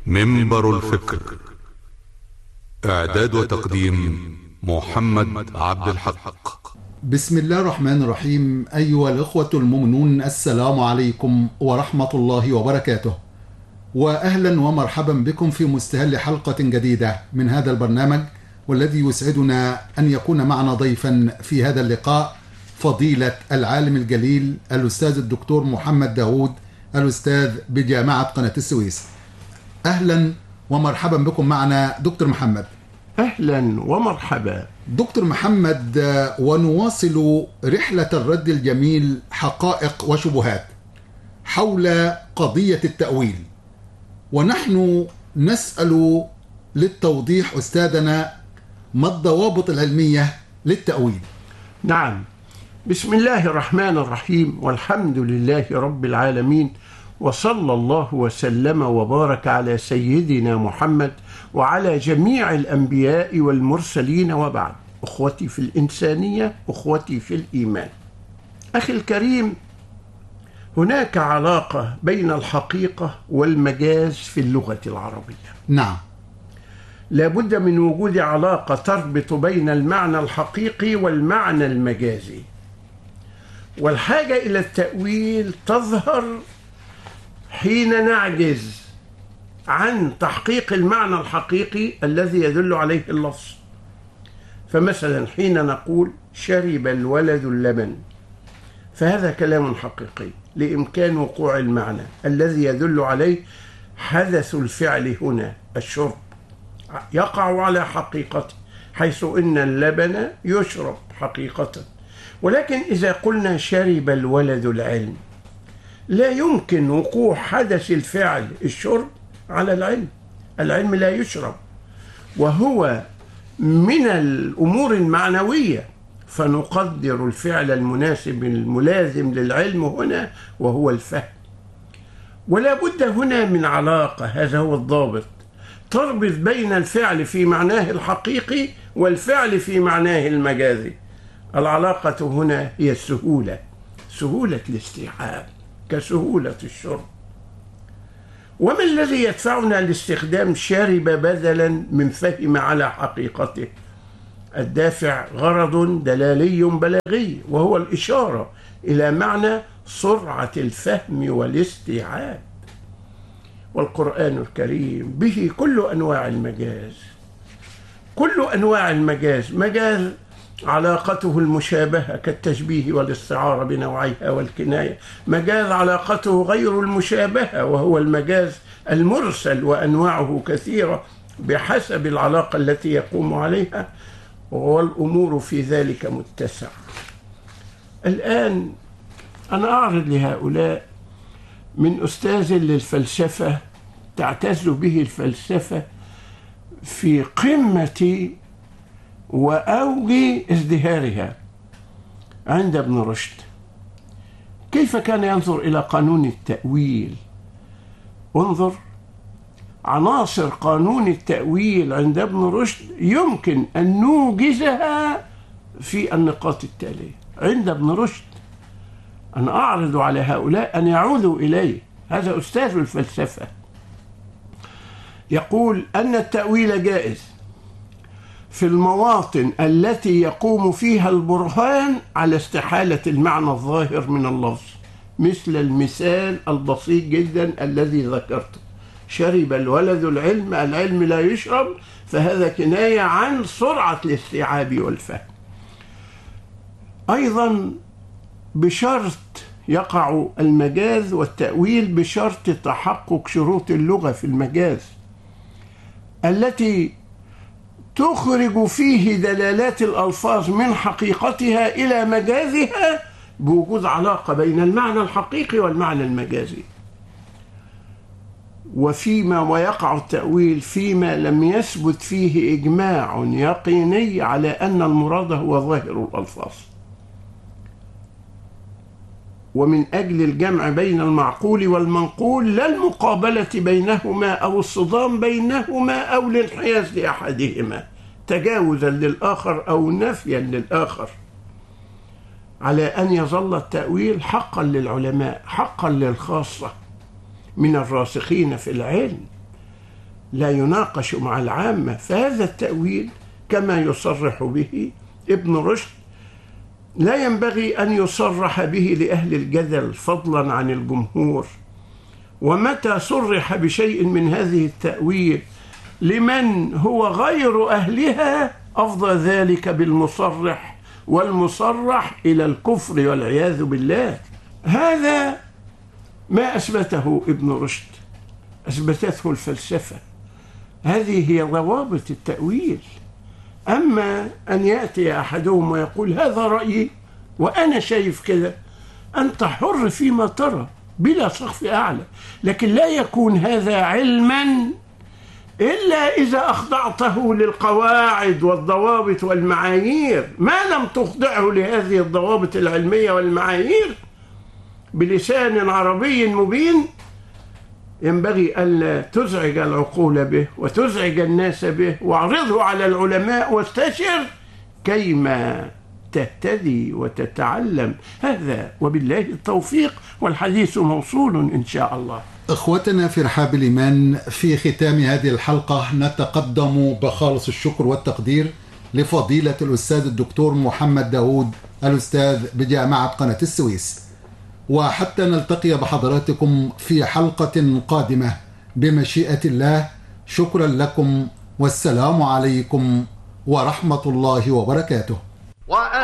منبر الفكر. إعداد وتقديم محمد عبد الحق. بسم الله الرحمن الرحيم. أيها الإخوة المؤمنون، السلام عليكم ورحمة الله وبركاته، وأهلا ومرحبا بكم في مستهل حلقة جديدة من هذا البرنامج، والذي يسعدنا أن يكون معنا ضيفا في هذا اللقاء فضيلة العالم الجليل الأستاذ الدكتور محمد داود، الأستاذ بجامعة قناة السويس. أهلا ومرحبا بكم معنا دكتور محمد. أهلا ومرحبا دكتور محمد، ونواصل رحلة الرد الجميل حقائق وشبهات حول قضية التأويل، ونحن نسأل للتوضيح أستاذنا ما الضوابط العلمية للتأويل؟ نعم، بسم الله الرحمن الرحيم، والحمد لله رب العالمين، وصلى الله وسلم وبارك على سيدنا محمد وعلى جميع الأنبياء والمرسلين، وبعد. أخوتي في الإنسانية، أخوتي في الإيمان، أخي الكريم، هناك علاقة بين الحقيقة والمجاز في اللغة العربية. نعم، لابد من وجود علاقة تربط بين المعنى الحقيقي والمعنى المجازي، والحاجة إلى التأويل تظهر حين نعجز عن تحقيق المعنى الحقيقي الذي يدل عليه اللفظ. فمثلا حين نقول شرب الولد اللبن، فهذا كلام حقيقي لإمكان وقوع المعنى الذي يدل عليه حدث الفعل هنا، الشرب، يقع على حقيقته، حيث إن اللبن يشرب حقيقة. ولكن إذا قلنا شرب الولد العلم، لا يمكن وقوع حدث الفعل الشرب على العلم. العلم لا يشرب، وهو من الأمور المعنوية، فنقدر الفعل المناسب الملازم للعلم هنا وهو الفهم. ولا بد هنا من علاقة، هذا هو الضابط، تربط بين الفعل في معناه الحقيقي والفعل في معناه المجازي. العلاقة هنا هي السهولة، سهولة الاستيعاب كسهولة الشرب. وما الذي يدفعنا لاستخدام شرب بدلا من فهم على حقيقته؟ الدافع غرض دلالي بلاغي، وهو الإشارة إلى معنى سرعة الفهم والاستيعاب. والقرآن الكريم به كل أنواع المجاز، كل أنواع المجاز، مجاز علاقته المشابهة كالتشبيه والاستعارة بنوعيها والكناية، مجاز علاقته غير المشابهة وهو المجاز المرسل، وأنواعه كثيرة بحسب العلاقة التي يقوم عليها، والأمور في ذلك متسعة. الآن أنا أعرض لهؤلاء من أستاذ للفلسفة تعتز به الفلسفة في قمة وأوج ازدهارها عند ابن رشد، كيف كان ينظر إلى قانون التأويل. انظر عناصر قانون التأويل عند ابن رشد يمكن أن نوجزها في النقاط التالية عند ابن رشد. أنا أعرض على هؤلاء أن يعودوا إليه، هذا أستاذ الفلسفة. يقول أن التأويل جائز في المواطن التي يقوم فيها البرهان على استحالة المعنى الظاهر من اللفظ، مثل المثال البسيط جدا الذي ذكرته، شرب الولد العلم، العلم لا يشرب، فهذا كناية عن سرعة الاستيعاب والفهم. أيضا بشرط يقع المجاز والتأويل بشرط تحقق شروط اللغة في المجاز التي تخرج فيه دلالات الألفاظ من حقيقتها إلى مجازها بوجود علاقة بين المعنى الحقيقي والمعنى المجازي. ويقع التأويل فيما لم يثبت فيه إجماع يقيني على أن المراد هو ظاهر الألفاظ. ومن أجل الجمع بين المعقول والمنقول، لا المقابلة بينهما أو الصدام بينهما أو الانحياز لأحدهما تجاوزا للآخر أو نفيا للآخر، على أن يظل التأويل حقا للعلماء، حقا للخاصة من الراسخين في العلم، لا يناقش مع العامة. فهذا التأويل كما يصرح به ابن رشد لا ينبغي أن يصرح به لأهل الجدل فضلا عن الجمهور. ومتى صرح بشيء من هذه التأويل لمن هو غير أهلها أفضى ذلك بالمصرح والمصرح إلى الكفر والعياذ بالله. هذا ما أثبته ابن رشد، أثبتته الفلسفة. هذه هي ضوابط التأويل. أما أن يأتي أحدهم ويقول هذا رأيي وأنا شايف كده، أنت حر فيما ترى بلا سقف أعلى، لكن لا يكون هذا علما إلا إذا أخضعته للقواعد والضوابط والمعايير. ما لم تخضعه لهذه الضوابط العلمية والمعايير بلسان عربي مبين ينبغي ألا تزعج العقول به وتزعج الناس به، واعرضه على العلماء واستشر كيما تهتدي وتتعلم. هذا وبالله التوفيق، والحديث موصول إن شاء الله. إخوتنا في رحاب الإيمان، في ختام هذه الحلقة نتقدم بخالص الشكر والتقدير لفضيلة الأستاذ الدكتور محمد داود، الأستاذ بجامعة قناة السويس. وحتى نلتقي بحضراتكم في حلقة قادمة بمشيئة الله، شكرا لكم والسلام عليكم ورحمة الله وبركاته.